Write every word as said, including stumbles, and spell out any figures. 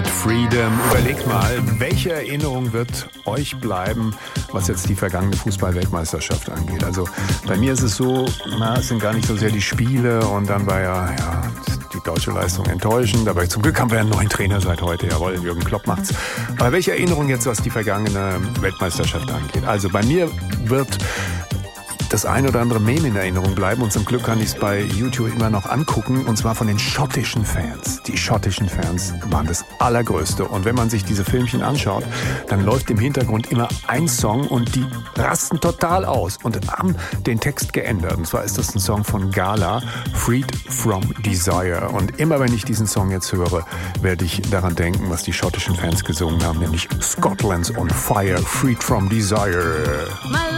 mit Freedom. Überlegt mal, welche Erinnerung wird euch bleiben, was jetzt die vergangene Fußball-Weltmeisterschaft angeht? Also bei mir ist es so, na, es sind gar nicht so sehr die Spiele und dann war ja, ja die deutsche Leistung enttäuschend. Aber zum Glück haben wir einen neuen Trainer seit heute. Jawohl, Jürgen Klopp macht's. Aber welche Erinnerung jetzt, was die vergangene Weltmeisterschaft angeht? Also bei mir wird das ein oder andere Meme in Erinnerung bleiben und zum Glück kann ich es bei YouTube immer noch angucken und zwar von den schottischen Fans. Die schottischen Fans waren das Allergrößte und wenn man sich diese Filmchen anschaut, dann läuft im Hintergrund immer ein Song und die rasten total aus und haben den Text geändert. Und zwar ist das ein Song von Gala, Freed from Desire. Und immer wenn ich diesen Song jetzt höre, werde ich daran denken, was die schottischen Fans gesungen haben, nämlich Scotland's on fire, freed from desire.